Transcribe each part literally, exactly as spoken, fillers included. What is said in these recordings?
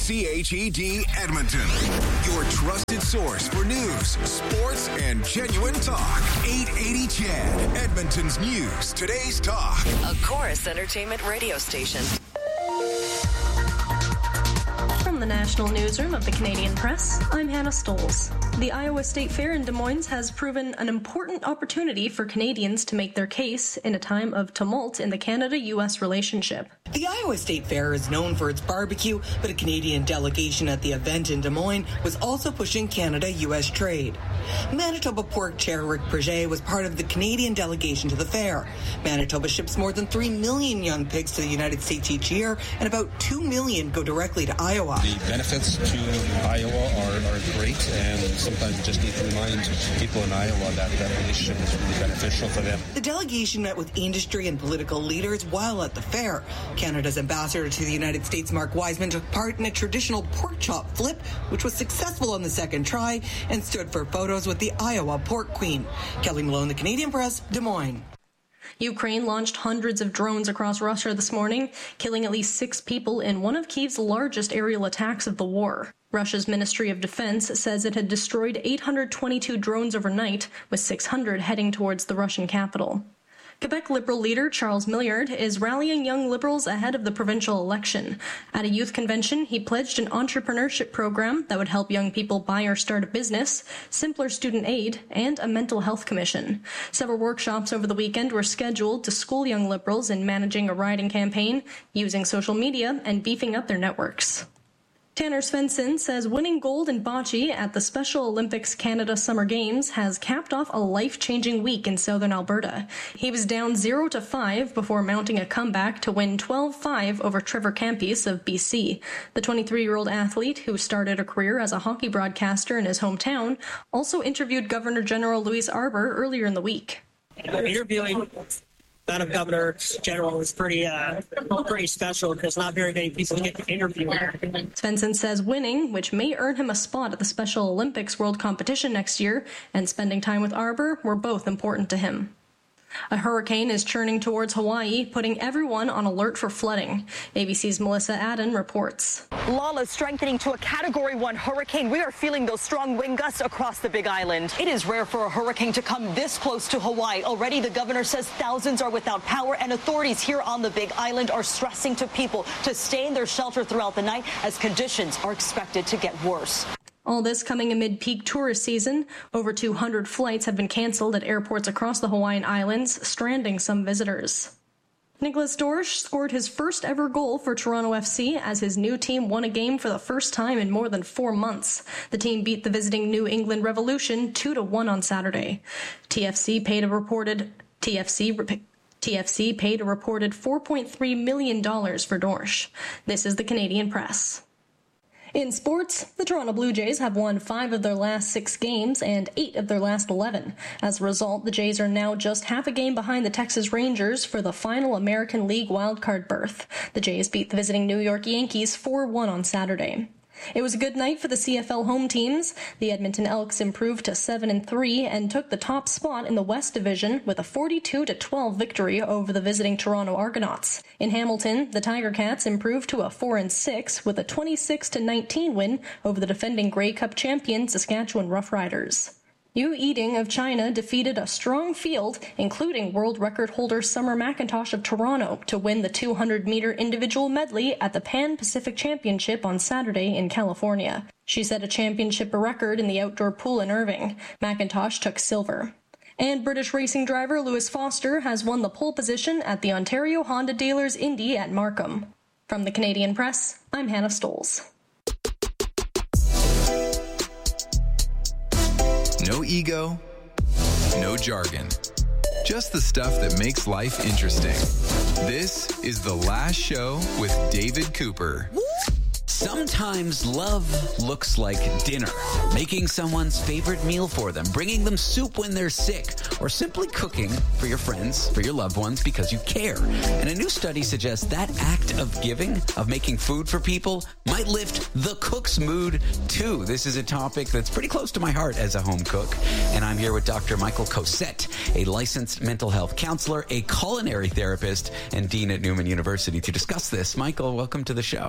C H E D Edmonton, your trusted source for news, sports, and genuine talk. eight eighty C H E D, Edmonton's news, today's talk. A Chorus Entertainment radio station. From the National Newsroom of the Canadian Press, I'm Hannah Stoles. The Iowa State Fair in Des Moines has proven an important opportunity for Canadians to make their case in a time of tumult in the Canada-U S relationship. The Iowa State Fair is known for its barbecue, but a Canadian delegation at the event in Des Moines was also pushing Canada-U S trade. Manitoba Pork Chair Rick Preget was part of the Canadian delegation to the fair. Manitoba ships more than three million young pigs to the United States each year, and about two million go directly to Iowa. The benefits to Iowa are, are great, and sometimes we just need to remind people in Iowa that that relationship is really beneficial for them. The delegation met with industry and political leaders while at the fair. Canada's ambassador to the United States, Mark Wiseman, took part in a traditional pork chop flip, which was successful on the second try and stood for photos with the Iowa Pork Queen. Kelly Malone, the Canadian Press, Des Moines. Ukraine launched hundreds of drones across Russia this morning, killing at least six people in one of Kyiv's largest aerial attacks of the war. Russia's Ministry of Defense says it had destroyed eight hundred twenty-two drones overnight, with six hundred heading towards the Russian capital. Quebec Liberal leader Charles Milliard is rallying young Liberals ahead of the provincial election. At a youth convention, he pledged an entrepreneurship program that would help young people buy or start a business, simpler student aid, and a mental health commission. Several workshops over the weekend were scheduled to school young Liberals in managing a riding campaign, using social media, and beefing up their networks. Tanner Svensson says winning gold in bocce at the Special Olympics Canada Summer Games has capped off a life-changing week in southern Alberta. He was down zero to five before mounting a comeback to win twelve five over Trevor Campese of B C. The twenty-three-year-old athlete, who started a career as a hockey broadcaster in his hometown, also interviewed Governor General Louise Arbour earlier in the week. Interviewing that of Governor General is pretty uh, pretty special because not very many people get to interview him. Svensson says winning, which may earn him a spot at the Special Olympics World Competition next year, and spending time with Arbour were both important to him. A hurricane is churning towards Hawaii, putting everyone on alert for flooding. A B C's Melissa Adden reports. Lala strengthening to a Category one hurricane. We are feeling those strong wind gusts across the Big Island. It is rare for a hurricane to come this close to Hawaii. Already, the governor says thousands are without power, and authorities here on the Big Island are stressing to people to stay in their shelter throughout the night as conditions are expected to get worse. All this coming amid peak tourist season. Over two hundred flights have been canceled at airports across the Hawaiian Islands, stranding some visitors. Nicholas Dorsch scored his first ever goal for Toronto F C as his new team won a game for the first time in more than four months. The team beat the visiting New England Revolution two to one on Saturday. T F C paid a reported T F C T F C paid a reported four point three million dollars for Dorsch. This is the Canadian Press. In sports, the Toronto Blue Jays have won five of their last six games and eight of their last eleven. As a result, the Jays are now just half a game behind the Texas Rangers for the final American League wildcard berth. The Jays beat the visiting New York Yankees four one on Saturday. It was a good night for the C F L home teams. The Edmonton Elks improved to seven and three and took the top spot in the West Division with a forty-two to twelve victory over the visiting Toronto Argonauts. In Hamilton, the Tiger Cats improved to a four and six with a twenty-six to nineteen win over the defending Grey Cup champion Saskatchewan Roughriders. Yu Yiding of China defeated a strong field, including world record holder Summer McIntosh of Toronto, to win the two hundred meter individual medley at the Pan Pacific Championship on Saturday in California. She set a championship record in the outdoor pool in Irving. McIntosh took silver. And British racing driver Lewis Foster has won the pole position at the Ontario Honda Dealers Indy at Markham. From the Canadian Press, I'm Hannah Stoles. No ego, no jargon. Just the stuff that makes life interesting. This is The Last Show with David Cooper. Sometimes love looks like dinner. Making someone's favorite meal for them, bringing them soup when they're sick, or simply cooking for your friends, for your loved ones, because you care. And a new study suggests that act of giving, of making food for people, might lift the cook's mood too. This is a topic that's pretty close to my heart as a home cook. And I'm here with Doctor Michael Cosette, a licensed mental health counselor, a culinary therapist, and dean at Newman University to discuss this. Michael, welcome to the show.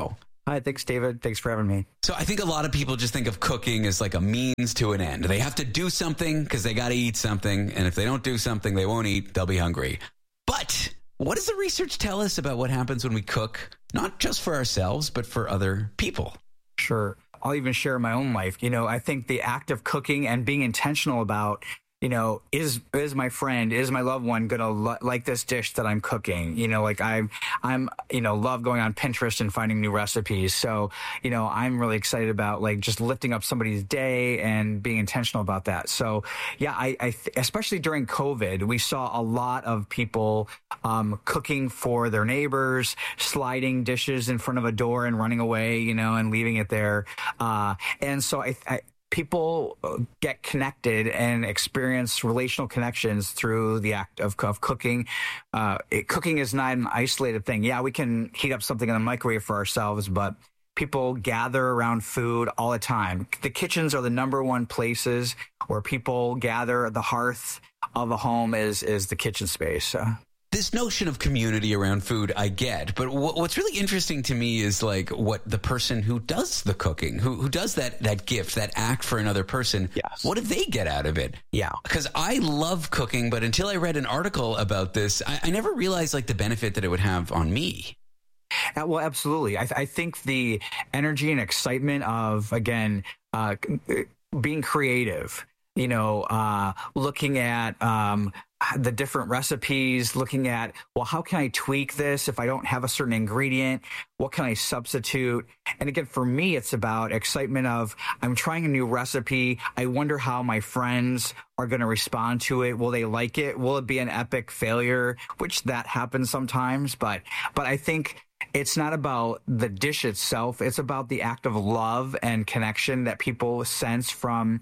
Hi, thanks, David. Thanks for having me. So I think a lot of people just think of cooking as like a means to an end. They have to do something because they got to eat something. And if they don't do something, they won't eat. They'll be hungry. But what does the research tell us about what happens when we cook, not just for ourselves, but for other people? Sure. I'll even share my own life. You know, I think the act of cooking and being intentional about, you know, is is my friend, is my loved one going to lo- like this dish that I'm cooking? You know, like I'm, I'm, you know, love going on Pinterest and finding new recipes. So, you know, I'm really excited about like just lifting up somebody's day and being intentional about that. So, yeah, I, I th- especially during COVID, we saw a lot of people um, cooking for their neighbors, sliding dishes in front of a door and running away, you know, and leaving it there. Uh, and so I, I people get connected and experience relational connections through the act of, of cooking. Uh, it, cooking is not an isolated thing. Yeah, we can heat up something in the microwave for ourselves, but people gather around food all the time. The kitchens are the number one places where people gather. The hearth of a home is is the kitchen space. Uh, This notion of community around food, I get, but w- what's really interesting to me is like what the person who does the cooking, who who does that that gift, that act for another person, yes. What do they get out of it? Yeah. Because I love cooking, but until I read an article about this, I, I never realized like the benefit that it would have on me. Uh, well, absolutely. I, th- I think the energy and excitement of, again, uh, being creative, you know, uh, looking at um, the different recipes, looking at, well, how can I tweak this if I don't have a certain ingredient? What can I substitute? And again, for me, it's about excitement of I'm trying a new recipe. I wonder how my friends are going to respond to it. Will they like it? Will it be an epic failure? Which that happens sometimes. But but I think it's not about the dish itself. It's about the act of love and connection that people sense from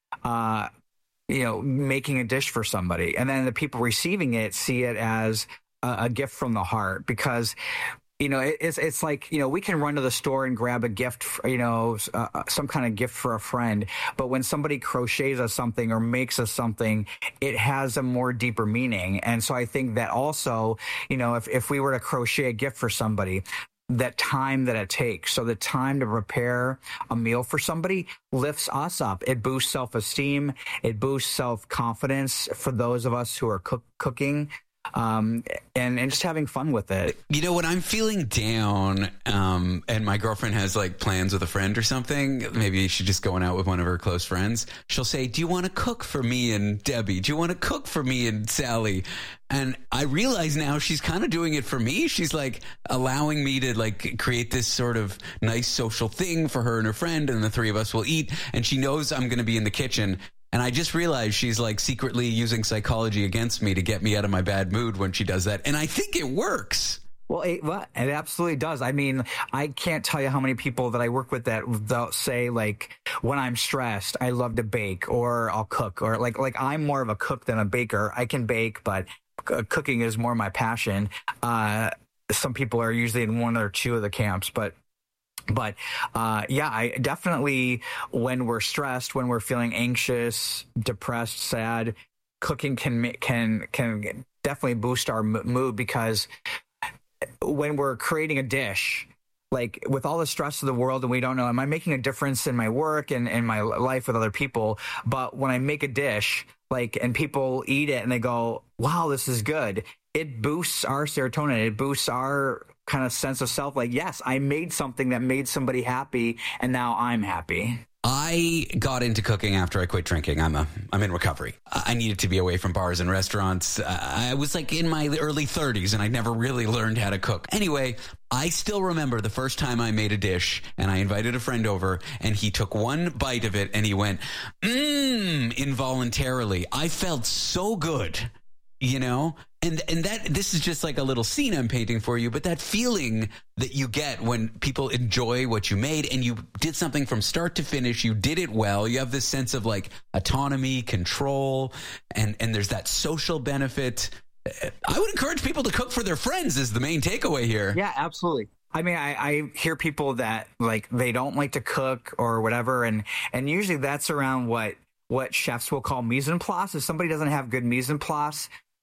uh, you know, making a dish for somebody. And then the people receiving it see it as a, a gift from the heart because, you know, it, it's it's like, you know, we can run to the store and grab a gift, for, you know, uh, some kind of gift for a friend. But when somebody crochets us something or makes us something, it has a more deeper meaning. And so I think that also, you know, if, if we were to crochet a gift for somebody, that time that it takes. So the time to prepare a meal for somebody lifts us up. It boosts self-esteem. It boosts self-confidence for those of us who are cook, cooking um, and, and just having fun with it. You know, when I'm feeling down um, and my girlfriend has like plans with a friend or something, maybe she's just going out with one of her close friends, she'll say, do you want to cook for me and Debbie? Do you want to cook for me and Sally? And I realize now she's kind of doing it for me. She's like allowing me to like create this sort of nice social thing for her and her friend, and the three of us will eat. And she knows I'm going to be in the kitchen. And I just realized she's like secretly using psychology against me to get me out of my bad mood when she does that. And I think it works. Well, it, well, it absolutely does. I mean, I can't tell you how many people that I work with that they'll say, like, when I'm stressed, I love to bake or I'll cook, or like, like I'm more of a cook than a baker. I can bake, but c- cooking is more my passion. Uh, some people are usually in one or two of the camps, but But uh, yeah, I definitely, when we're stressed, when we're feeling anxious, depressed, sad, cooking can can can definitely boost our mood, because when we're creating a dish, like with all the stress of the world, and we don't know, am I making a difference in my work and in my life with other people? But when I make a dish, like, and people eat it and they go, wow, this is good, it boosts our serotonin. It boosts our kind of sense of self. Like, yes, I made something that made somebody happy, and now I'm happy. I got into cooking after I quit drinking. I'm a, I'm in recovery. I needed to be away from bars and restaurants. I was like in my early thirties, and I never really learned how to cook. Anyway, I still remember the first time I made a dish, and I invited a friend over, and he took one bite of it, and he went, mmm, involuntarily. I felt so good, you know? And and that this is just like a little scene I'm painting for you, but that feeling that you get when people enjoy what you made and you did something from start to finish, you did it well, you have this sense of like autonomy, control, and, and there's that social benefit. I would encourage people to cook for their friends is the main takeaway here. Yeah, absolutely. I mean, I, I hear people that like they don't like to cook or whatever, and, and usually that's around what what chefs will call mise en place. If somebody doesn't have good mise en place,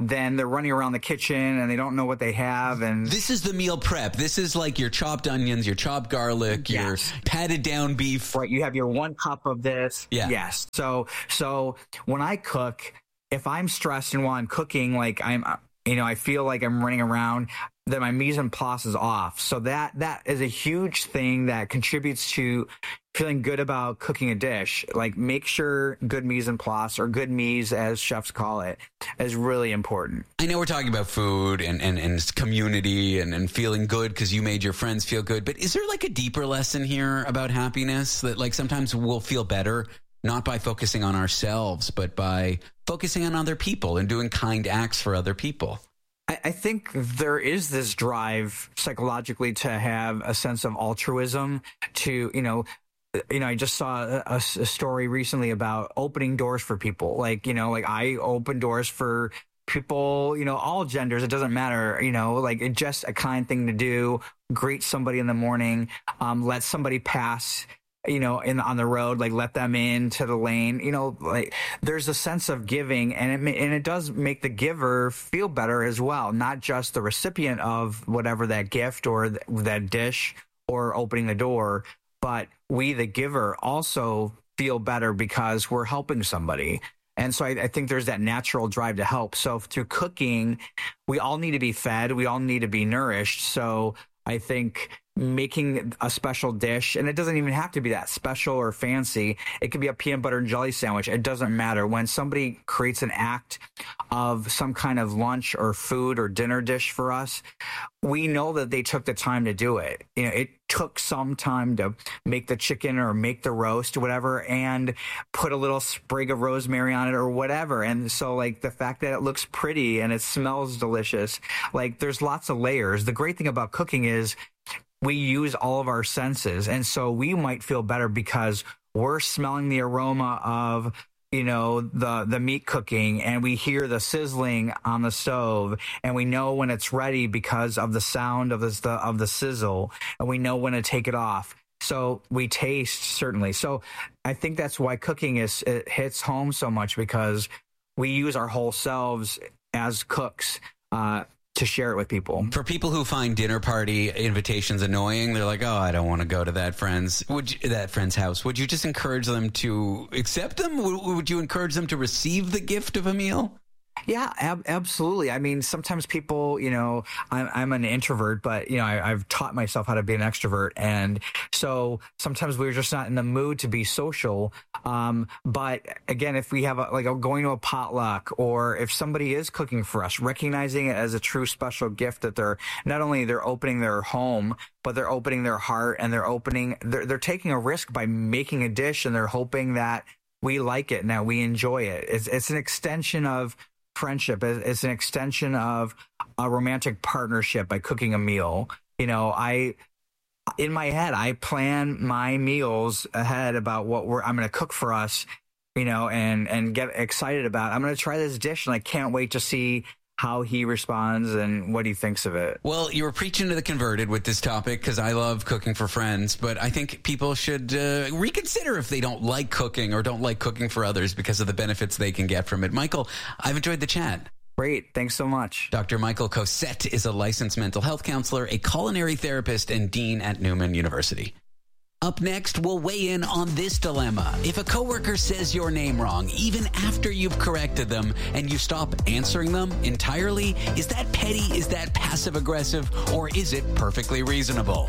then they're running around the kitchen and they don't know what they have. And this is the meal prep. This is like your chopped onions, your chopped garlic, yes. your patted down beef. Right. You have your one cup of this. Yeah. Yes. So, so when I cook, if I'm stressed and while I'm cooking, like I'm, you know, I feel like I'm running around, that my mise en place is off. So that that is a huge thing that contributes to feeling good about cooking a dish. Like, make sure good mise en place, or good mise as chefs call it, is really important. I know we're talking about food and, and, and community and, and feeling good because you made your friends feel good, but is there like a deeper lesson here about happiness that like sometimes we'll feel better not by focusing on ourselves, but by focusing on other people and doing kind acts for other people? I think there is this drive psychologically to have a sense of altruism, to, you know, you know, I just saw a, a story recently about opening doors for people. Like, you know, like I open doors for people, you know, all genders. It doesn't matter, you know, like it's just a kind thing to do. Greet somebody in the morning, um, let somebody pass, you know, in on the road, like let them into the lane, you know, like there's a sense of giving, and it and it does make the giver feel better as well, not just the recipient of whatever that gift or th- that dish or opening the door, but we, the giver, also feel better because we're helping somebody. And so I, I think there's that natural drive to help. So through cooking, we all need to be fed. We all need to be nourished. So I think making a special dish, and it doesn't even have to be that special or fancy. It could be a peanut butter and jelly sandwich. It doesn't matter. When somebody creates an act of some kind of lunch or food or dinner dish for us, we know that they took the time to do it. You know, it took some time to make the chicken or make the roast or whatever, and put a little sprig of rosemary on it or whatever. And so like the fact that it looks pretty and it smells delicious, like there's lots of layers. The great thing about cooking is we use all of our senses. And so we might feel better because we're smelling the aroma of, you know, the, the meat cooking, and we hear the sizzling on the stove, and we know when it's ready because of the sound of the, of the sizzle, and we know when to take it off. So we taste, certainly. So I think that's why cooking is, it hits home so much, because we use our whole selves as cooks, uh, to share it with people. For people who find dinner party invitations annoying, they're like, oh, I don't want to go to that friend's would you, that friend's house. Would you just encourage them to accept them? Would, would you encourage them to receive the gift of a meal? Yeah, ab- absolutely. I mean, sometimes people, you know, I'm, I'm an introvert, but, you know, I, I've taught myself how to be an extrovert. And so sometimes we're just not in the mood to be social. Um, but again, if we have a, like a, going to a potluck, or if somebody is cooking for us, recognizing it as a true special gift, that they're not only they're opening their home, but they're opening their heart, and they're opening, they're, they're taking a risk by making a dish, and they're hoping that we like it and that we enjoy it. It's, it's an extension of friendship. It's an extension of a romantic partnership by cooking a meal. You know, I, in my head, I plan my meals ahead about what we're, I'm going to cook for us, you know, and, and get excited about, I'm going to try this dish, and I can't wait to see how he responds and what he thinks of it. Well, you were preaching to the converted with this topic, because I love cooking for friends, but I think people should uh, reconsider if they don't like cooking or don't like cooking for others because of the benefits they can get from it. Michael, I've enjoyed the chat. Great. Thanks so much. Doctor Michael Cosette is a licensed mental health counselor, a culinary therapist, and dean at Newman University. Up next, we'll weigh in on this dilemma. If a coworker says your name wrong, even after you've corrected them, and you stop answering them entirely, is that petty, is that passive-aggressive, or is it perfectly reasonable?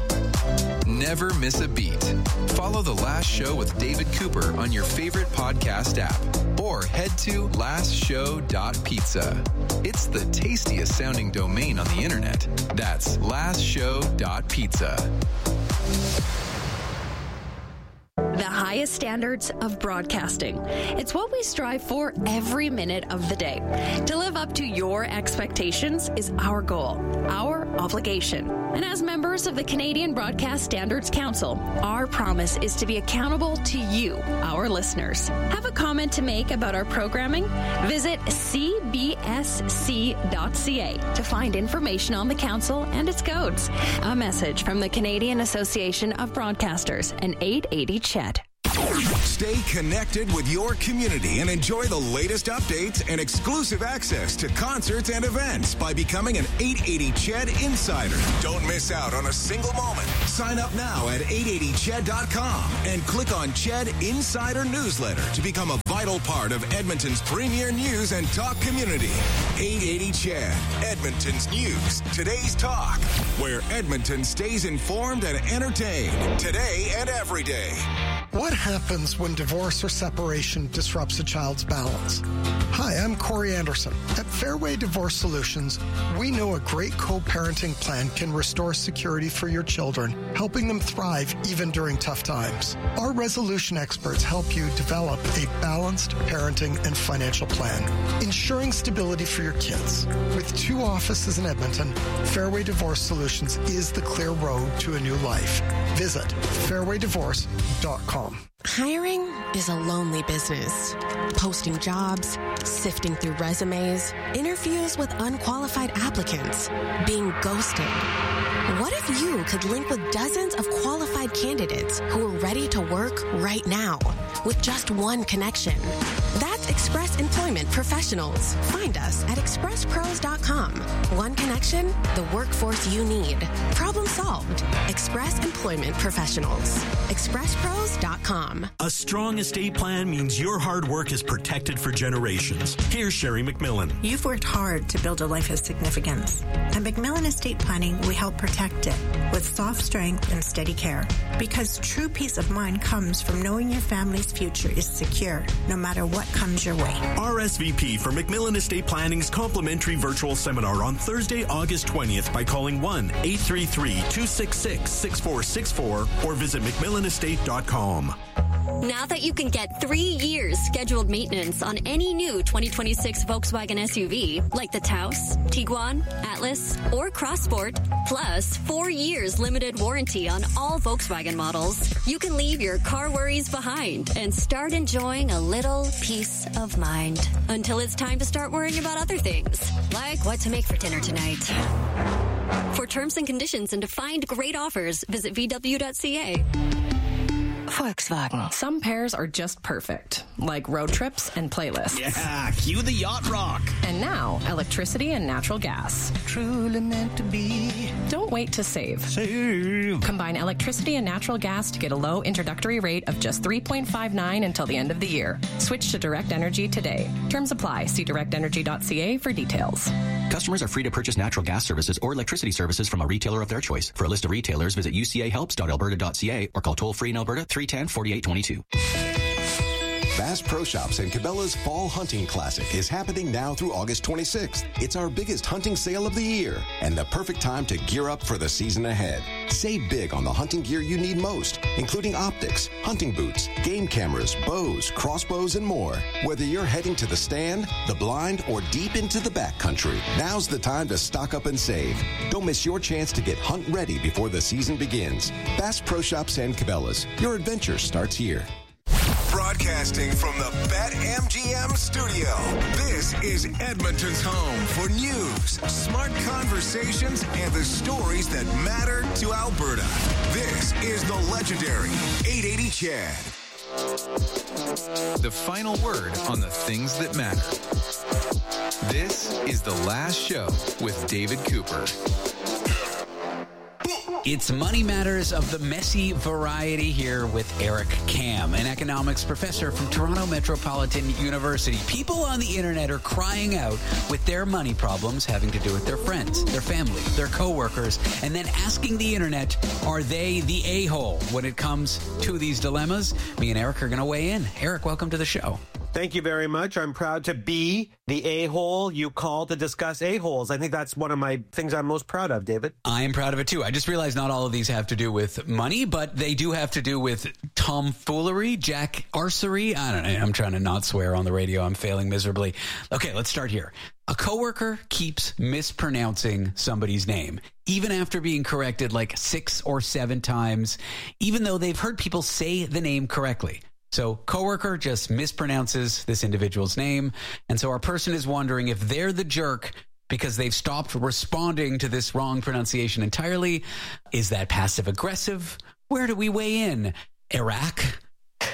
Never miss a beat. Follow The Last Show with David Cooper on your favorite podcast app, or head to last show dot pizza. It's the tastiest sounding domain on the internet. That's last show dot pizza. The highest standards of broadcasting. It's what we strive for every minute of the day. To live up to your expectations is our goal, our obligation. And as members of the Canadian Broadcast Standards Council, our promise is to be accountable to you, our listeners. Have a comment to make about our programming? Visit c b s c dot c a to find information on the council and its codes. A message from the Canadian Association of Broadcasters and eight eighty C H E D. Stay connected with your community and enjoy the latest updates and exclusive access to concerts and events by becoming an eight eighty C H E D Insider. Don't miss out on a single moment. Sign up now at eight eighty C H E D dot com and click on C H E D Insider Newsletter to become a vital part of Edmonton's premier news and talk community. eight eighty C H E D, Edmonton's news, today's talk, where Edmonton stays informed and entertained today and every day. What happens when divorce or separation disrupts a child's balance? Hi, I'm Corey Anderson. At Fairway Divorce Solutions, we know a great co-parenting plan can restore security for your children, helping them thrive even during tough times. Our resolution experts help you develop a balanced parenting and financial plan, ensuring stability for your kids. With two offices in Edmonton, Fairway Divorce Solutions is the clear road to a new life. Visit fairway divorce dot com. Hiring is a lonely business. Posting jobs, sifting through resumes, interviews with unqualified applicants, being ghosted. What if you could link with dozens of qualified candidates who are ready to work right now with just one connection? That's Express Employment Professionals. Find us at express pros dot com. One connection, the workforce you need. Problem solved. Express Employment Professionals. express pros dot com. A strong estate plan means your hard work is protected for generations. Here's Sherry McMillan. You've worked hard to build a life of significance. At McMillan Estate Planning, we help protect it with soft strength and steady care. Because true peace of mind comes from knowing your family's future is secure, no matter what comes your way. R S V P for McMillan Estate Planning's complimentary virtual seminar on Thursday, August twentieth by calling one eight three three, two six six, six four six four or visit mcmillan estate dot com. Now that you can get three years scheduled maintenance on any new twenty twenty-six Volkswagen S U V, like the Taos, Tiguan, Atlas, or Crossport, plus four years limited warranty on all Volkswagen models, you can leave your car worries behind and start enjoying a little peace of mind. Until it's time to start worrying about other things, like what to make for dinner tonight. For terms and conditions and to find great offers, visit v w dot c a. Volkswagen. Some pairs are just perfect, like road trips and playlists. Yeah, cue the yacht rock. And now, electricity and natural gas. Truly meant to be. Don't wait to save. Save. Combine electricity and natural gas to get a low introductory rate of just three point five nine until the end of the year. Switch to Direct Energy today. Terms apply. See direct energy dot c a for details. Customers are free to purchase natural gas services or electricity services from a retailer of their choice. For a list of retailers, visit u c a helps dot alberta dot c a or call toll-free in Alberta three one zero, four eight two two. Bass Pro Shops and Cabela's Fall Hunting Classic is happening now through August twenty-sixth. It's our biggest hunting sale of the year and the perfect time to gear up for the season ahead. Save big on the hunting gear you need most, including optics, hunting boots, game cameras, bows, crossbows, and more. Whether you're heading to the stand, the blind, or deep into the backcountry, now's the time to stock up and save. Don't miss your chance to get hunt ready before the season begins. Bass Pro Shops and Cabela's. Your adventure starts here. Broadcasting from the BetMGM studio, this is Edmonton's home for news, smart conversations, and the stories that matter to Alberta. This is the legendary eight eighty C H E D. The final word on the things that matter. This is The Last Show with David Cooper. It's Money Matters of the messy variety here with Eric Kam, an economics professor from Toronto Metropolitan University. People on the internet are crying out with their money problems having to do with their friends, their family, their coworkers, and then asking the internet, are they the a-hole when it comes to these dilemmas? Me and Eric are going to weigh in. Eric, welcome to the show. Thank you very much. I'm proud to be the a-hole you call to discuss a-holes. I think that's one of my things I'm most proud of, David. I am proud of it, too. I just realized not all of these have to do with money, but they do have to do with tomfoolery, jackarsery. I don't know. I'm trying to not swear on the radio. I'm failing miserably. Okay, let's start here. A coworker keeps mispronouncing somebody's name, even after being corrected like six or seven times, even though they've heard people say the name correctly. So coworker just mispronounces this individual's name. And so our person is wondering if they're the jerk because they've stopped responding to this wrong pronunciation entirely. Is that passive aggressive? Where do we weigh in? Iraq?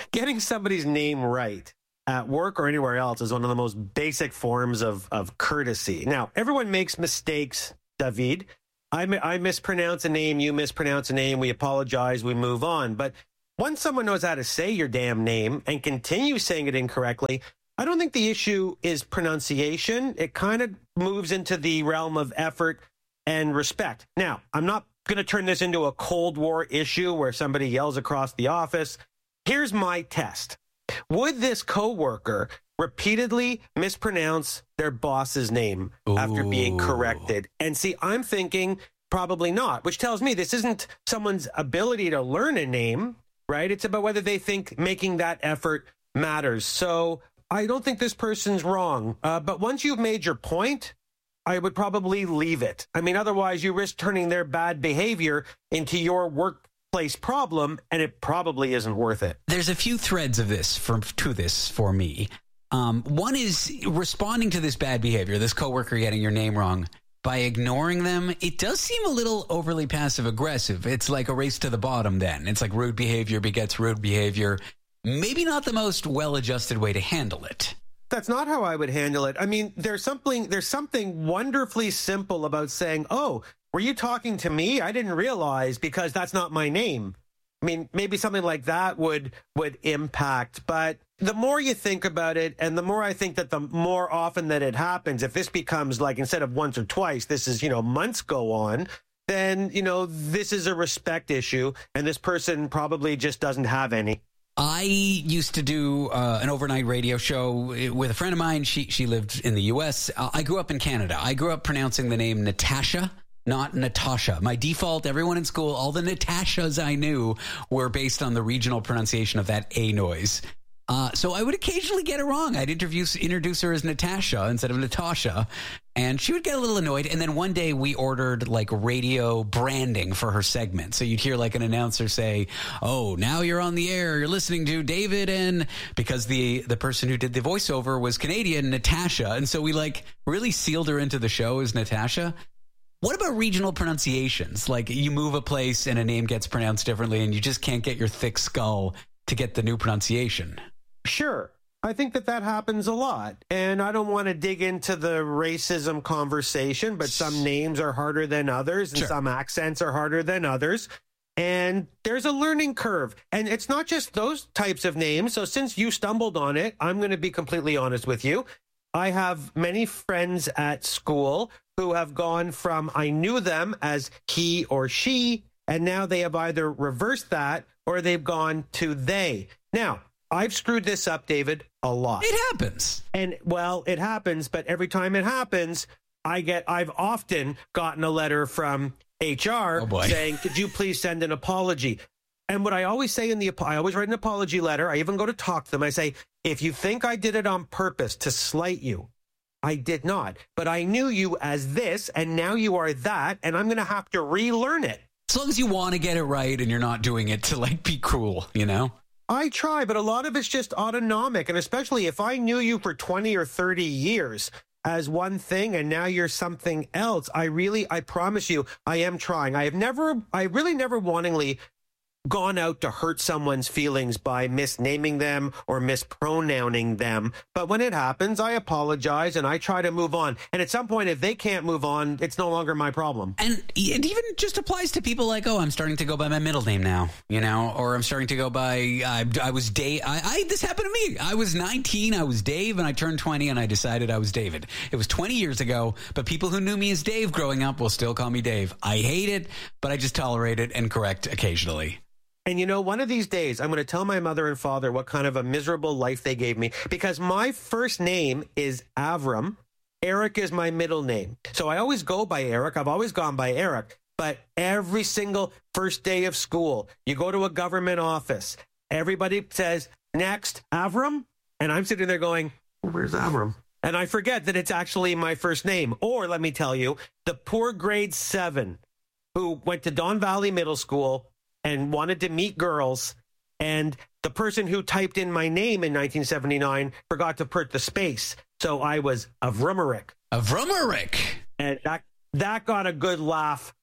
getting somebody's name right at work or anywhere else is one of the most basic forms of, of courtesy. Now, everyone makes mistakes, David. I, I mispronounce a name, you mispronounce a name, we apologize, we move on. But once someone knows how to say your damn name and continue saying it incorrectly, I don't think the issue is pronunciation. It kind of moves into the realm of effort and respect. Now, I'm not going to turn this into a Cold War issue where somebody yells across the office. Here's my test. Would this coworker repeatedly mispronounce their boss's name Ooh. after being corrected? And see, I'm thinking probably not, which tells me this isn't someone's ability to learn a name, right? It's about whether they think making that effort matters. So I don't think this person's wrong. Uh, but once you've made your point, I would probably leave it. I mean, otherwise you risk turning their bad behavior into your workplace problem, and it probably isn't worth it. There's a few threads of this for, to this for me. Um, one is responding to this bad behavior, this coworker getting your name wrong, by ignoring them. It does seem a little overly passive aggressive. It's like a race to the bottom then. It's like rude behavior begets rude behavior. Maybe not the most well-adjusted way to handle it. That's not how I would handle it. I mean, there's something there's something wonderfully simple about saying, oh, were you talking to me? I didn't realize because that's not my name. I mean, maybe something like that would would impact. But the more you think about it, and the more I think that the more often that it happens, if this becomes like instead of once or twice, this is, you know, months go on, then, you know, this is a respect issue. And this person probably just doesn't have any. I used to do uh, an overnight radio show with a friend of mine. She she lived in the U S. Uh, I grew up in Canada. I grew up pronouncing the name Natasha, not Natasha. My default, everyone in school, all the Natashas I knew were based on the regional pronunciation of that A noise. Uh, so I would occasionally get it wrong. I'd introduce, introduce her as Natasha instead of Natasha, and she would get a little annoyed. And then one day we ordered like radio branding for her segment. So you'd hear like an announcer say, oh, now you're on the air. You're listening to David. And because the, the person who did the voiceover was Canadian, Natasha. And so we like really sealed her into the show as Natasha. What about regional pronunciations? Like you move a place and a name gets pronounced differently and you just can't get your thick skull to get the new pronunciation. Sure. I think that that happens a lot. And I don't want to dig into the racism conversation, but some names are harder than others and sure. some accents are harder than others. And there's a learning curve. And it's not just those types of names. So since you stumbled on it, I'm going to be completely honest with you. I have many friends at school who have gone from I knew them as he or she, and now they have either reversed that or they've gone to they. Now, I've screwed this up, David, a lot. It happens. And, well, it happens, but every time it happens, I get, I've often gotten a letter from H R oh saying, could you please send an apology? And what I always say in the, I always write an apology letter. I even go to talk to them. I say, if you think I did it on purpose to slight you, I did not. But I knew you as this, and now you are that, and I'm going to have to relearn it. As long as you want to get it right and you're not doing it to, like, be cruel, you know? I try, but a lot of it's just autonomic. And especially if I knew you for twenty or thirty years as one thing and now you're something else, I really, I promise you, I am trying. I have never, I really never wantingly gone out to hurt someone's feelings by misnaming them or mispronouncing them. But when it happens, I apologize and I try to move on. And at some point, if they can't move on, it's no longer my problem. And it even just applies to people like, oh, I'm starting to go by my middle name now, you know, or I'm starting to go by, I, I was Dave. I, I, this happened to me. I was nineteen, I was Dave, and I turned twenty and I decided I was David. It was twenty years ago, but people who knew me as Dave growing up will still call me Dave. I hate it, but I just tolerate it and correct occasionally. And, you know, one of these days, I'm going to tell my mother and father what kind of a miserable life they gave me, because my first name is Avram. Eric is my middle name. So I always go by Eric. I've always gone by Eric. But every single first day of school, you go to a government office, everybody says, next, Avram. And I'm sitting there going, where's Avram? And I forget that it's actually my first name. Or let me tell you, the poor grade seven who went to Don Valley Middle School and wanted to meet girls, and the person who typed in my name in nineteen seventy-nine forgot to put the space. So I was Avrumarik. Avrumarik. And that, that got a good laugh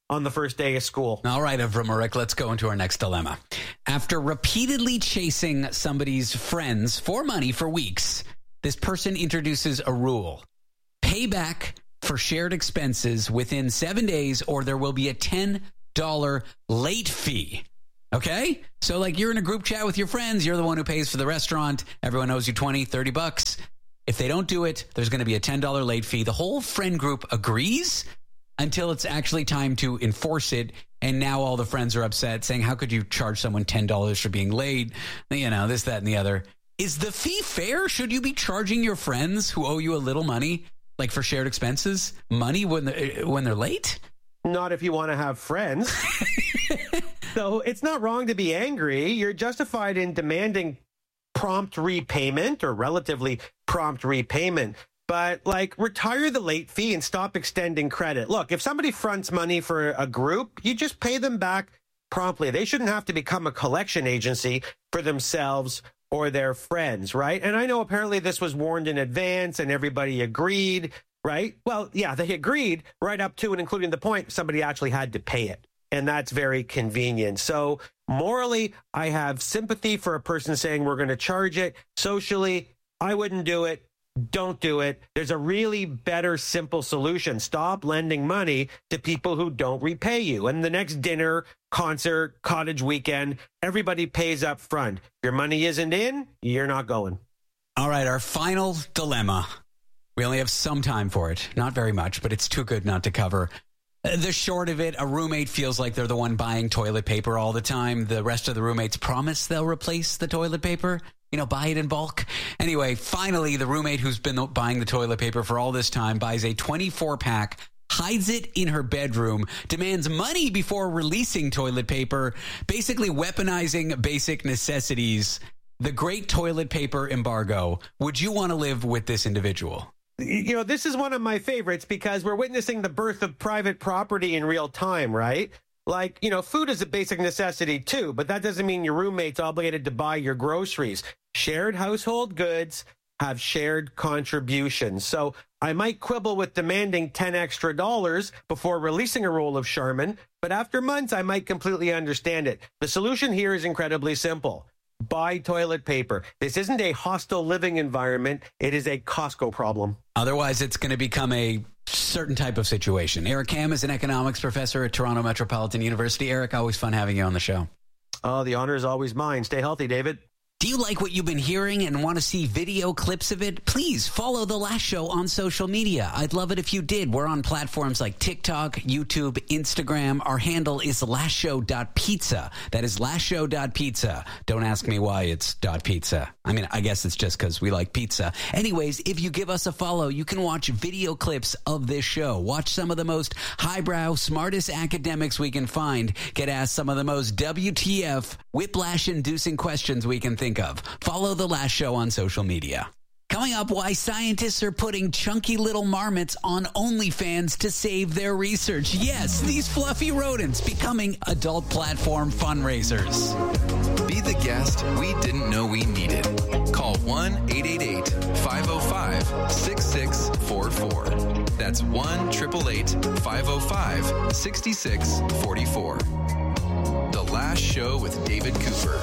on the first day of school. All right, Avramorik, let's go into our next dilemma. After repeatedly chasing somebody's friends for money for weeks, this person introduces a rule. Pay back for shared expenses within seven days or there will be a ten dollars late fee. Okay? So like you're in a group chat with your friends, you're the one who pays for the restaurant, everyone owes you twenty, thirty bucks. If they don't do it, there's going to be a ten dollars late fee. The whole friend group agrees until it's actually time to enforce it. And now all the friends are upset saying, how could you charge someone ten dollars for being late? You know, this, that, and the other. Is the fee fair? Should you be charging your friends who owe you a little money, like for shared expenses, money when they're, when they're late? Not if you want to have friends. So it's not wrong to be angry. You're justified in demanding prompt repayment or relatively prompt repayment. But like retire the late fee and stop extending credit. Look, if somebody fronts money for a group, you just pay them back promptly. They shouldn't have to become a collection agency for themselves or their friends, right? And I know apparently this was warned in advance and everybody agreed, right? Well, yeah, they agreed right up to and including the point somebody actually had to pay it. And that's very convenient. So morally, I have sympathy for a person saying we're going to charge it. Socially, I wouldn't do it. Don't do it. There's a really better, simple solution. Stop lending money to people who don't repay you. And the next dinner, concert, cottage weekend, everybody pays up front. If your money isn't in, you're not going. All right, our final dilemma. We only have some time for it. Not very much, but it's too good not to cover. The short of it, a roommate feels like they're the one buying toilet paper all the time. The rest of the roommates promise they'll replace the toilet paper. You know, buy it in bulk. Anyway, finally, the roommate who's been buying the toilet paper for all this time buys a twenty-four pack, hides it in her bedroom, demands money before releasing toilet paper, basically weaponizing basic necessities. The great toilet paper embargo. Would you want to live with this individual? You know, this is one of my favorites because we're witnessing the birth of private property in real time, right? Like, you know, food is a basic necessity too, but that doesn't mean your roommate's obligated to buy your groceries. Shared household goods have shared contributions. So I might quibble with demanding ten extra dollars before releasing a roll of Charmin, but after months, I might completely understand it. The solution here is incredibly simple. Buy toilet paper. This isn't a hostile living environment. It is a Costco problem. Otherwise, it's going to become a certain type of situation. Eric Ham is an economics professor at Toronto Metropolitan University. Eric, always fun having you on the show. Oh, the honor is always mine. Stay healthy, David. Do you like what you've been hearing and want to see video clips of it? Please follow The Last Show on social media. I'd love it if you did. We're on platforms like TikTok, YouTube, Instagram. Our handle is last show dot pizza. That is last show dot pizza. Don't ask me why it's .pizza. I mean, I guess it's just because we like pizza. Anyways, if you give us a follow, you can watch video clips of this show. Watch some of the most highbrow, smartest academics we can find. Get asked some of the most W T F, whiplash-inducing questions we can think of. Follow The Last Show on social media. Coming up, why scientists are putting chunky little marmots on OnlyFans to save their research. Yes, these fluffy rodents becoming adult platform fundraisers. Be the guest we didn't know we needed. Call one eight eight eight, five oh five, six six four four. That's one eight eight eight, five oh five, six six four four. The Last Show with David Cooper.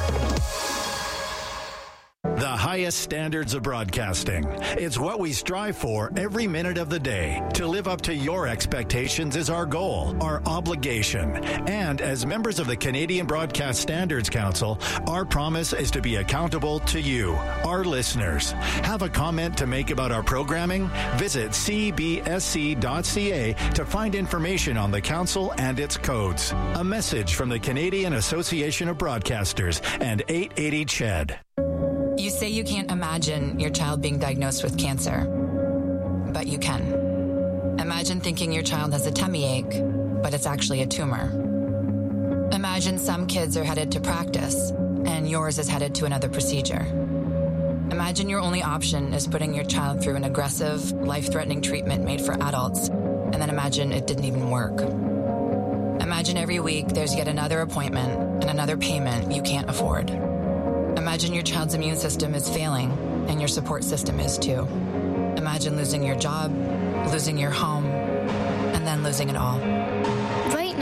The highest standards of broadcasting. It's what we strive for every minute of the day. To live up to your expectations is our goal, our obligation. And as members of the Canadian Broadcast Standards Council, our promise is to be accountable to you, our listeners. Have a comment to make about our programming? Visit c b s c dot c a to find information on the council and its codes. A message from the Canadian Association of Broadcasters and eight eighty C H E D. You say you can't imagine your child being diagnosed with cancer, but you can. Imagine thinking your child has a tummy ache, but it's actually a tumor. Imagine some kids are headed to practice, and yours is headed to another procedure. Imagine your only option is putting your child through an aggressive, life-threatening treatment made for adults, and then imagine it didn't even work. Imagine every week there's yet another appointment and another payment you can't afford. Imagine your child's immune system is failing, and your support system is too. Imagine losing your job, losing your home, and then losing it all. Right now,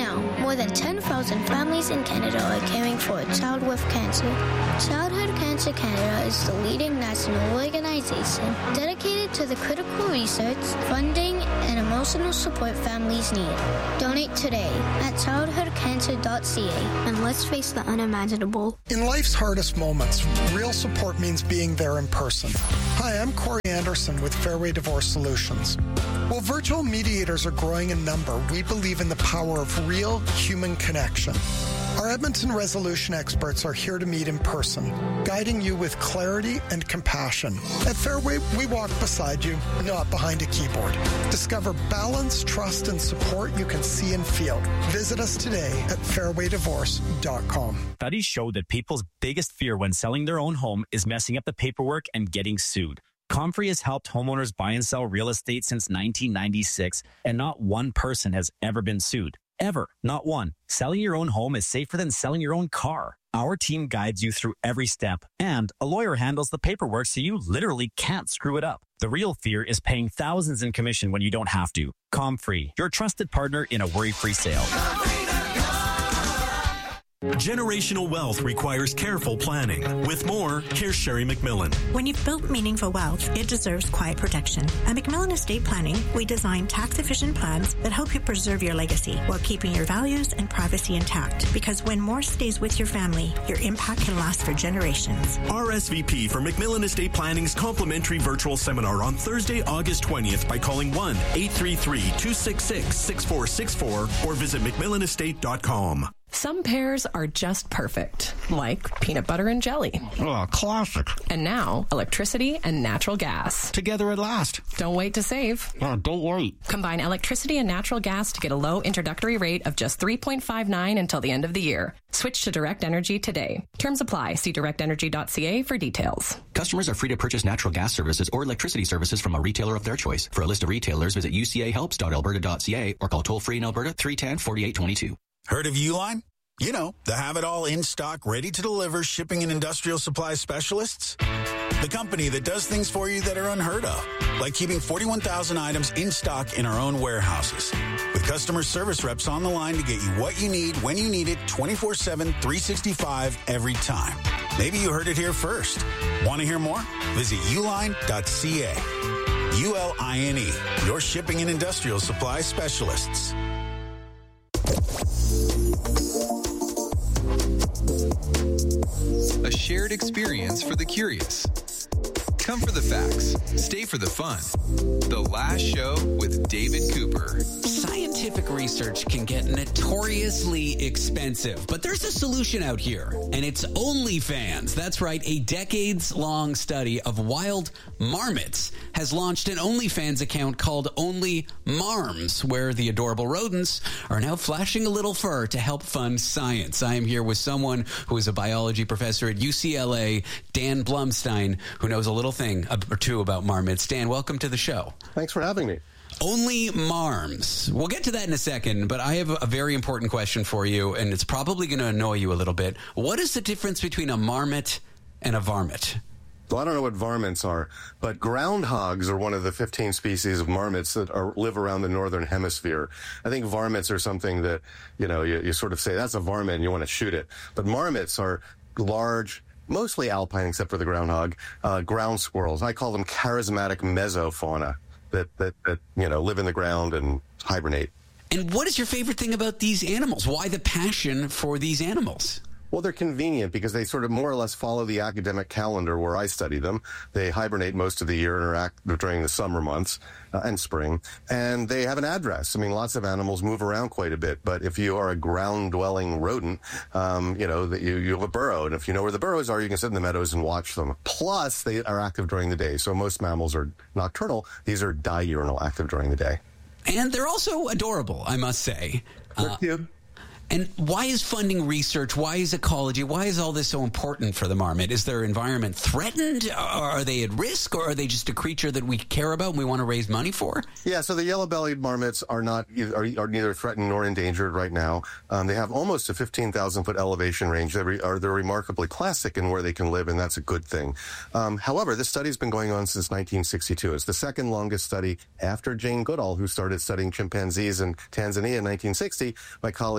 More than ten thousand families in Canada are caring for a child with cancer. Childhood Cancer Canada is the leading national organization dedicated to the critical research, funding, and emotional support families need. Donate today at childhood cancer dot c a and let's face the unimaginable. In life's hardest moments, real support means being there in person. Hi, I'm Corey Anderson with Fairway Divorce Solutions. While virtual mediators are growing in number, we believe in the power of real human connection. Our Edmonton resolution experts are here to meet in person, guiding you with clarity and compassion. At Fairway, we walk beside you, not behind a keyboard. Discover balance, trust, and support you can see and feel. Visit us today at fairway divorce dot com. Studies show that people's biggest fear when selling their own home is messing up the paperwork and getting sued. Comfrey has helped homeowners buy and sell real estate since nineteen ninety-six, and not one person has ever been sued. Ever. Not one. Selling your own home is safer than selling your own car. Our team guides you through every step, and a lawyer handles the paperwork so you literally can't screw it up. The real fear is paying thousands in commission when you don't have to. Comfrey, your trusted partner in a worry-free sale. Generational wealth requires careful planning. With more, here's Sherry McMillan. When you've built meaningful wealth, it deserves quiet protection. At McMillan Estate Planning, we design tax-efficient plans that help you preserve your legacy while keeping your values and privacy intact. Because when more stays with your family, your impact can last for generations. R S V P for McMillan Estate Planning's complimentary virtual seminar on Thursday, August twentieth by calling one eight three three, two six six, six four six four or visit mcmillan estate dot com. Some pairs are just perfect, like peanut butter and jelly. Oh, classic. And now, electricity and natural gas. Together at last. Don't wait to save. Oh, don't wait. Combine electricity and natural gas to get a low introductory rate of just three point five nine until the end of the year. Switch to Direct Energy today. Terms apply. See direct energy dot c a for details. Customers are free to purchase natural gas services or electricity services from a retailer of their choice. For a list of retailers, visit u c a helps dot alberta dot c a or call toll-free in Alberta three one zero, four eight two two. Heard of Uline? You know, the have-it-all in-stock, ready-to-deliver shipping and industrial supply specialists. The company that does things for you that are unheard of, like keeping forty-one thousand items in stock in our own warehouses. With customer service reps on the line to get you what you need, when you need it, twenty-four seven, three sixty-five, every time. Maybe you heard it here first. Want to hear more? Visit uline dot c a. U L I N E, your shipping and industrial supply specialists. A shared experience for the curious. Come for the facts. Stay for the fun. The Last Show with David Cooper. Scientific research can get notoriously expensive, but there's a solution out here, and it's OnlyFans. That's right, a decades-long study of wild marmots has launched an OnlyFans account called Only Marms, where the adorable rodents are now flashing a little fur to help fund science. I am here with someone who is a biology professor at U C L A, Dan Blumstein, who knows a little thing or two about marmots. Dan, welcome to the show. Thanks for having me. Only Marms. We'll get to that in a second, but I have a very important question for you, and it's probably going to annoy you a little bit. What is the difference between a marmot and a varmint? Well, I don't know what varmints are, but groundhogs are one of the fifteen species of marmots that are, live around the northern hemisphere. I think varmints are something that, you know, you, you sort of say, that's a varmint, and you want to shoot it. But marmots are large, mostly alpine except for the groundhog, uh, ground squirrels. I call them charismatic mesofauna that, that, that, you know, live in the ground and hibernate. And what is your favorite thing about these animals? Why the passion for these animals? Well, they're convenient because they sort of more or less follow the academic calendar where I study them. They hibernate most of the year and are active during the summer months uh, and spring. And they have an address. I mean, lots of animals move around quite a bit. But if you are a ground-dwelling rodent, um, you know, that you, you have a burrow. And if you know where the burrows are, you can sit in the meadows and watch them. Plus, they are active during the day. So most mammals are nocturnal. These are diurnal, active during the day. And they're also adorable, I must say. They're cute. Uh, And why is funding research? Why is ecology? Why is all this so important for the marmot? Is their environment threatened? Are they at risk? Or are they just a creature that we care about and we want to raise money for? Yeah, so the yellow-bellied marmots are not are, are neither threatened nor endangered right now. Um, they have almost a fifteen thousand foot elevation range. They're, re, are, they're remarkably classic in where they can live, and that's a good thing. Um, however, this study's been going on since nineteen sixty-two. It's the second longest study after Jane Goodall, who started studying chimpanzees in Tanzania in nineteen sixty. My colleague Ken R.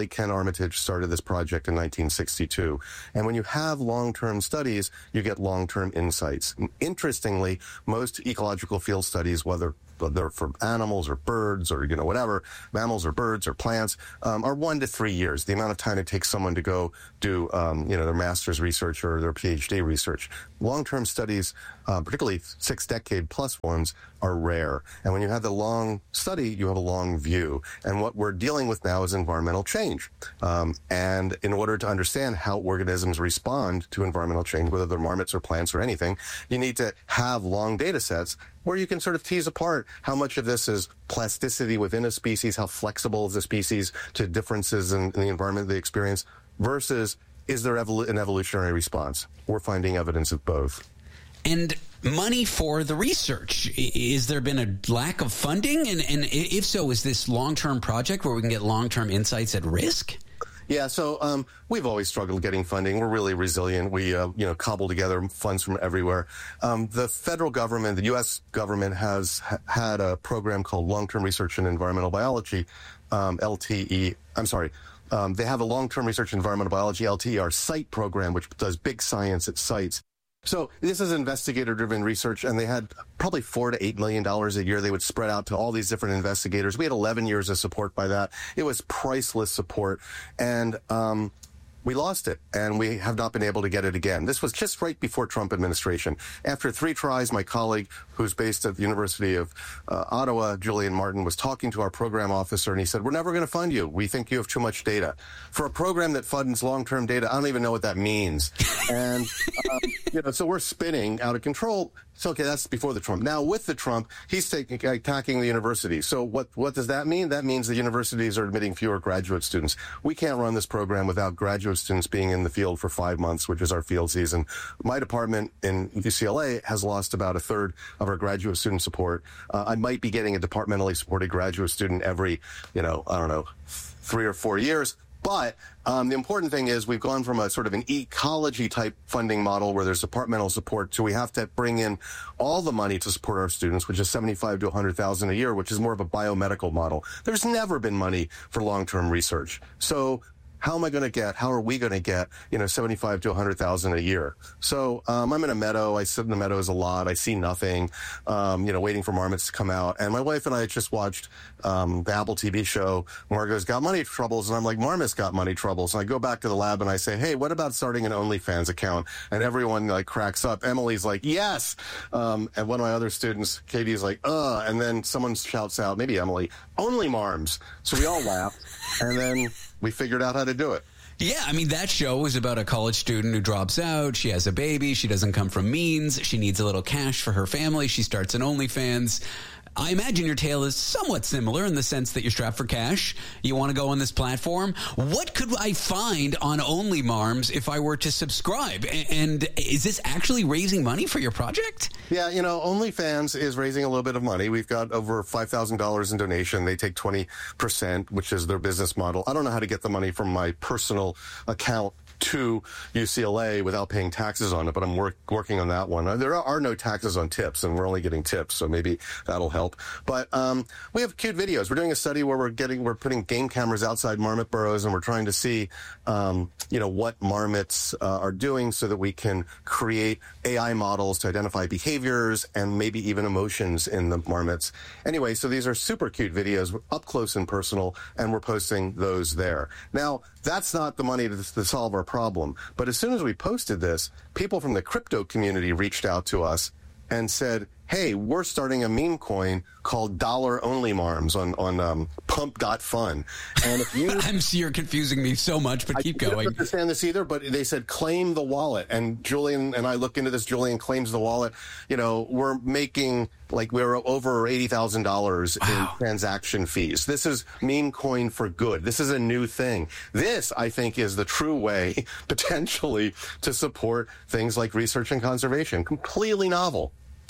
Armitage started this project in nineteen sixty-two. And when you have long-term studies, you get long-term insights. And interestingly, most ecological field studies, whether they're for animals or birds or, you know, whatever, mammals or birds or plants, um, are one to three years, the amount of time it takes someone to go do, um, you know, their master's research or their PhD research. Long-term studies, uh, particularly six-decade plus ones, are rare. And when you have the long study, you have a long view. And what we're dealing with now is environmental change. Um, and in order to understand how organisms respond to environmental change, whether they're marmots or plants or anything, you need to have long data sets where you can sort of tease apart how much of this is plasticity within a species, how flexible is the species to differences in, in the environment they experience, versus is there evol- an evolutionary response? We're finding evidence of both. And money for the research, is there been a lack of funding? And, and if so, is this long-term project where we can get long-term insights at risk? Yeah, so um, we've always struggled getting funding. We're really resilient. We, uh, you know, cobble together funds from everywhere. Um, the federal government, the U S government, has ha- had a program called Long-Term Research in Environmental Biology, um, L T E. I'm sorry. Um, they have a Long-Term Research in Environmental Biology, L T E R, site program, which does big science at sites. So this is investigator-driven research, and they had probably four to eight million dollars a year. They would spread out to all these different investigators. We had eleven years of support by that. It was priceless support, and um, we lost it, and we have not been able to get it again. This was just right before Trump administration. After three tries, my colleague, who's based at the University of uh, Ottawa, Julian Martin, was talking to our program officer, and he said, "We're never going to fund you. We think you have too much data." For a program that funds long-term data, I don't even know what that means. And, um, you know, so we're spinning out of control. So, okay, that's before the Trump. Now, with the Trump, he's taking, attacking the universities. So what, what does that mean? That means the universities are admitting fewer graduate students. We can't run this program without graduate students being in the field for five months, which is our field season. My department in U C L A has lost about a third of our graduate student support. Uh, I might be getting a departmentally supported graduate student every, you know, I don't know, three or four years. But um, the important thing is we've gone from a sort of an ecology-type funding model where there's departmental support to we have to bring in all the money to support our students, which is seventy-five to one hundred thousand a year, which is more of a biomedical model. There's never been money for long-term research. So how am I going to get, how are we going to get, you know, seventy-five to one hundred thousand a year? So um, I'm in a meadow. I sit in the meadows a lot. I see nothing, um, you know, waiting for marmots to come out. And my wife and I just watched um, the Apple T V show, Margot's Got Money Troubles. And I'm like, Marmot's got money troubles. And I go back to the lab and I say, hey, what about starting an OnlyFans account? And everyone like cracks up. Emily's like, yes. Um, and one of my other students, Katie's like, uh, and then someone shouts out, maybe Emily, only Marms. So we all laugh. And then we figured out how to do it. Yeah, I mean, that show was about a college student who drops out. She has a baby. She doesn't come from means. She needs a little cash for her family. She starts an OnlyFans. I imagine your tale is somewhat similar in the sense that you're strapped for cash. You want to go on this platform. What could I find on Only Marms if I were to subscribe? And is this actually raising money for your project? Yeah, you know, OnlyFans is raising a little bit of money. We've got over five thousand dollars in donation. They take twenty percent, which is their business model. I don't know how to get the money from my personal account to U C L A without paying taxes on it, but I'm work, working on that one. There are, are no taxes on tips, and we're only getting tips, so maybe that'll help. But um, we have cute videos. We're doing a study where we're getting we're putting game cameras outside marmot burrows, and we're trying to see, um, you know, what marmots uh, are doing, so that we can create A I models to identify behaviors and maybe even emotions in the marmots. Anyway, so these are super cute videos, up close and personal, and we're posting those there. Now, that's not the money to, to solve our problem. But as soon as we posted this, people from the crypto community reached out to us and said, hey, we're starting a meme coin called Dollar Only Marms on, on um, pump dot fun. And if you... I'm sure you're confusing me so much, but keep I going. I don't understand this either, but they said claim the wallet. And Julian and I look into this. Julian claims the wallet. You know, we're making, like, we're over eighty thousand dollars wow. in transaction fees. This is meme coin for good. This is a new thing. This, I think, is the true way, potentially, to support things like research and conservation. Completely novel.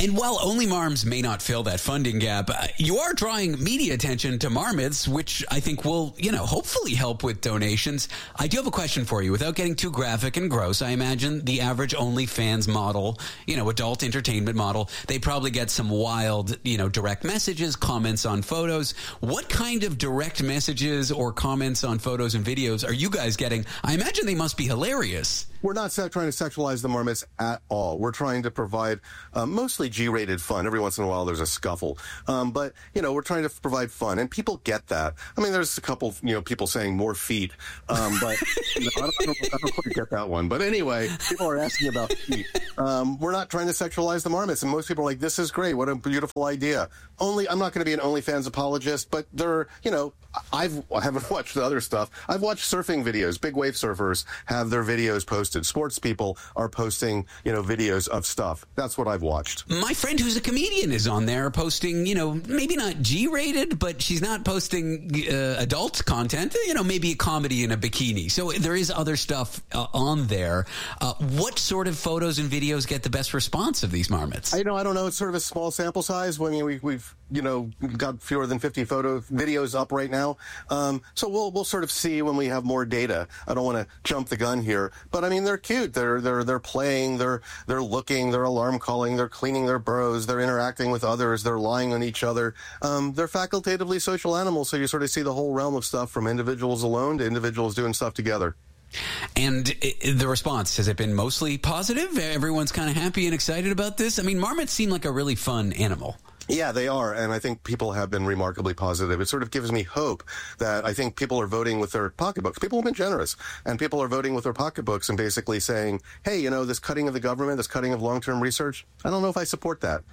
And while Only Marms may not fill that funding gap, uh, you are drawing media attention to marmots, which I think will, you know, hopefully help with donations. I do have a question for you. Without getting too graphic and gross, I imagine the average OnlyFans model, you know, adult entertainment model, they probably get some wild, you know, direct messages, comments on photos. What kind of direct messages or comments on photos and videos are you guys getting? I imagine they must be hilarious. We're not trying to sexualize the marmots at all. We're trying to provide uh, mostly G-rated fun. Every once in a while, there's a scuffle. Um, but, you know, we're trying to provide fun, and people get that. I mean, there's a couple, you know, people saying more feet, um, but you know, I, don't, I, don't, I don't quite get that one. But anyway, people are asking about feet. Um, we're not trying to sexualize the marmots, and most people are like, this is great. What a beautiful idea. Only, I'm not going to be an OnlyFans apologist, but there are, you know, I've, I haven't watched the other stuff. I've watched surfing videos. Big wave surfers have their videos posted. Sports people are posting, you know, videos of stuff. That's what I've watched. My friend who's a comedian is on there posting, you know, maybe not G-rated, but she's not posting uh, adult content, you know, maybe a comedy in a bikini. So there is other stuff uh, on there. Uh, what sort of photos and videos get the best response of these marmots? I, you know, I don't know. It's sort of a small sample size. I mean, we, we've, you know, got fewer than fifty photo videos up right now. Um, so we'll we'll sort of see when we have more data. I don't want to jump the gun here, but I mean, they're cute. They're they're they're playing. They're they're looking. They're alarm calling. They're cleaning their burrows. They're interacting with others. They're lying on each other. Um, they're facultatively social animals. So you sort of see the whole realm of stuff from individuals alone to individuals doing stuff together. And it, the response, has it been mostly positive? Everyone's kind of happy and excited about this? I mean, marmots seem like a really fun animal. Yeah, they are, and I think people have been remarkably positive. It sort of gives me hope that I think people are voting with their pocketbooks. People have been generous, and people are voting with their pocketbooks and basically saying, hey, you know, this cutting of the government, this cutting of long-term research, I don't know if I support that.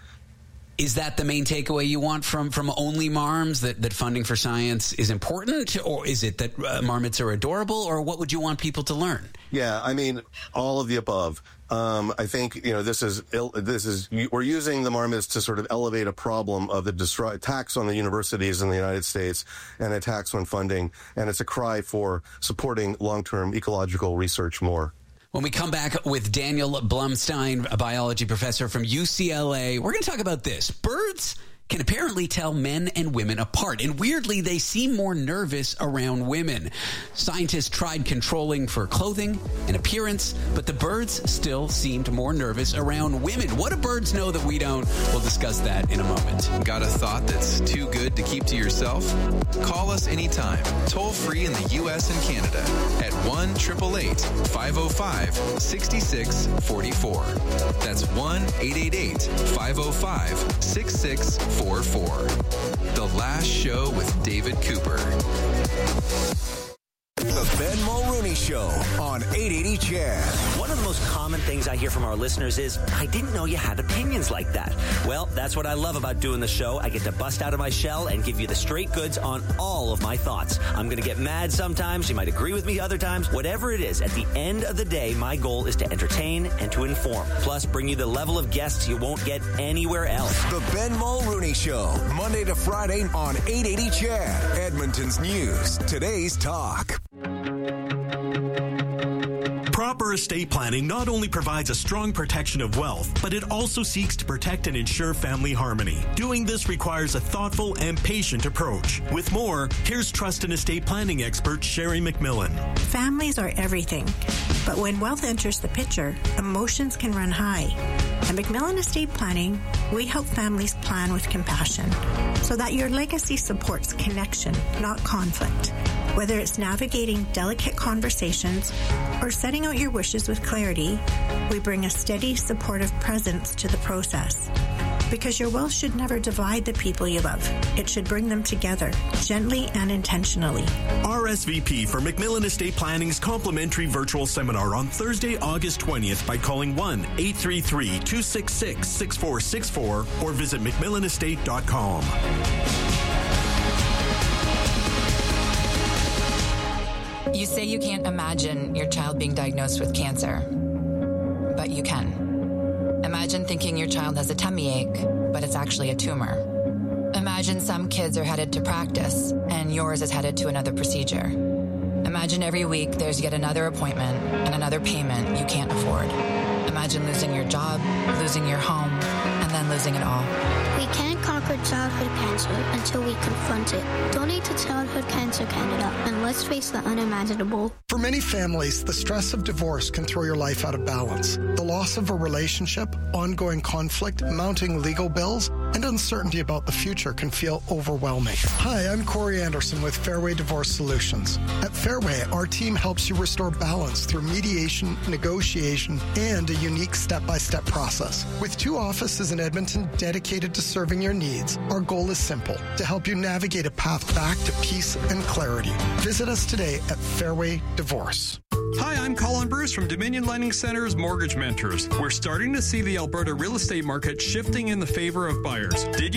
Is that the main takeaway you want from, from Only Marms, that, that funding for science is important? Or is it that uh, marmots are adorable? Or what would you want people to learn? Yeah, I mean, all of the above. Um, I think, you know, this is, this is, we're using the marmots to sort of elevate a problem of the destroy, attacks on the universities in the United States and attacks on funding. And it's a cry for supporting long-term ecological research more. When we come back with Daniel Blumstein, a biology professor from U C L A, we're going to talk about this. Birds can apparently tell men and women apart, and weirdly, they seem more nervous around women. Scientists tried controlling for clothing and appearance, but the birds still seemed more nervous around women. What do birds know that we don't? We'll discuss that in a moment. Got a thought that's too good to keep to yourself? Call us anytime, toll free in the U S and Canada at one eight eight eight, five oh five, six six four four. That's one eight eight eight, five oh five, six six four four. The Last Show with David Cooper. The Ben Mulrooney Show on eight eighty C H E D. One of the most common things I hear from our listeners is, I didn't know you had opinions like that. Well, that's what I love about doing the show. I get to bust out of my shell and give you the straight goods on all of my thoughts. I'm going to get mad sometimes. You might agree with me other times. Whatever it is, at the end of the day, my goal is to entertain and to inform. Plus, bring you the level of guests you won't get anywhere else. The Ben Mulrooney Show, Monday to Friday on eight eighty C H E D. Edmonton's news, today's talk. Proper estate planning not only provides a strong protection of wealth, but it also seeks to protect and ensure family harmony. Doing this requires a thoughtful and patient approach. With more, here's trust and estate planning expert Sherry McMillan. Families are everything, but when wealth enters the picture, emotions can run high. At McMillan Estate Planning, we help families plan with compassion so that your legacy supports connection, not conflict. Whether it's navigating delicate conversations or setting out your wishes with clarity, we bring a steady, supportive presence to the process. Because your will should never divide the people you love. It should bring them together, gently and intentionally. R S V P for McMillan Estate Planning's complimentary virtual seminar on Thursday, August twentieth by calling one eight three three, two six six, six four six four or visit mcmillan estate dot com. You say you can't imagine your child being diagnosed with cancer, but you can. Imagine thinking your child has a tummy ache, but it's actually a tumor. Imagine some kids are headed to practice, and yours is headed to another procedure. Imagine every week there's yet another appointment and another payment you can't afford. Imagine losing your job, losing your home, and then losing it all. We can't conquer childhood cancer until we confront it. Donate to Childhood Cancer Canada, and let's face the unimaginable. For many families, the stress of divorce can throw your life out of balance. The loss of a relationship, ongoing conflict, mounting legal bills, and uncertainty about the future can feel overwhelming. Hi, I'm Corey Anderson with Fairway Divorce Solutions. At Fairway, our team helps you restore balance through mediation, negotiation, and a unique step-by-step process. With two offices in Edmonton dedicated to serving your needs, our goal is simple: to help you navigate a path back to peace and clarity. Visit us today at Fairway Divorce. Hi, I'm Colin Bruce from Dominion Lending Center's Mortgage Mentors. We're starting to see the Alberta real estate market shifting in the favor of buyers. Did you